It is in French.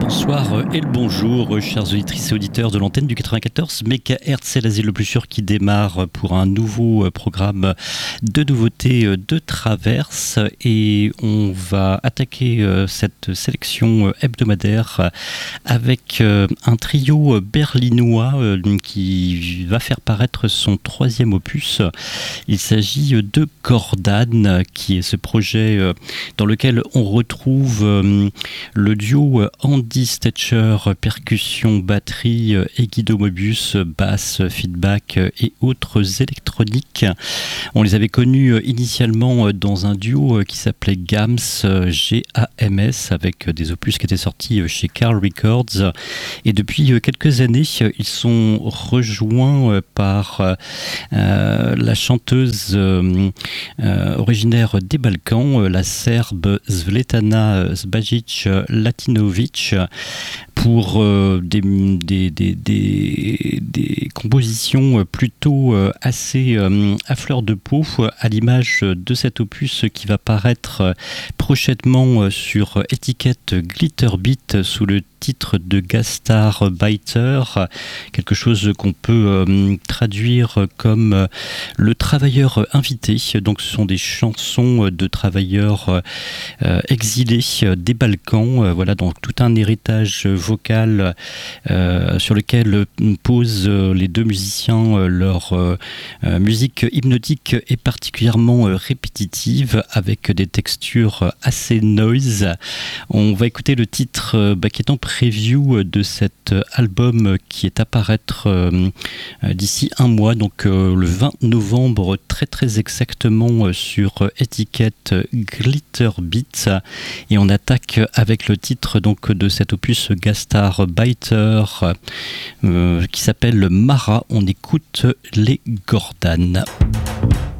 bonsoir et le bonjour, chers auditrices et auditeurs de l'antenne du 94 MHz. C'est l'asile le plus sûr qui démarre pour un nouveau programme de nouveautés de Traverse. Et on va attaquer cette sélection hebdomadaire avec un trio berlinois qui va faire paraître son troisième opus. Il s'agit de Gordan, qui est ce projet dans lequel on retrouve le duo Andy Stetcher, percussion, batterie, et Guido Mobius, basse, feedback et autres électroniques. On les avait connus initialement dans un duo qui s'appelait Gams, G-A-M-S, avec des opus qui étaient sortis chez Carl Records. Et depuis quelques années, ils sont rejoints par la chanteuse originaire des Balkans, la Serbe Svetlana Zbajic-Latinovic, pour des compositions plutôt assez à fleur de peau, à l'image de cet opus qui va paraître prochainement sur étiquette Glitterbeat sous le titre de Gastarbeiter, quelque chose qu'on peut traduire comme le travailleur invité. Donc ce sont des chansons de travailleurs exilés des Balkans, voilà, donc tout un héritage vocal sur lequel posent les deux musiciens leur musique hypnotique et particulièrement répétitive, avec des textures assez noise. On va écouter le titre qui est en preview de cet album qui est à paraître d'ici un mois, donc le 20 novembre très très exactement, sur étiquette Glitterbeat. Et on attaque avec le titre donc de cet opus Gastarbeiter qui s'appelle Mara. On écoute les Gordan.